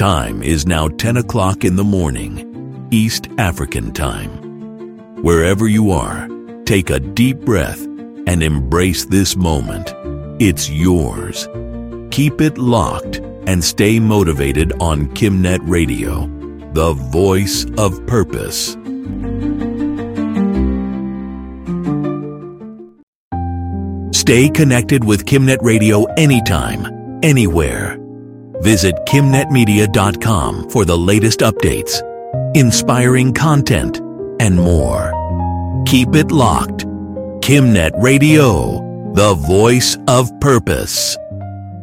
time is now 10 o'clock in the morning, East African time. Wherever you are, take a deep breath and embrace this moment. It's yours. Keep it locked and stay motivated on KimNet Radio, the voice of purpose. Stay connected with KimNet Radio anytime, anywhere. Visit KimNetMedia.com for the latest updates, inspiring content, and more. Keep it locked. KimNet Radio, the voice of purpose.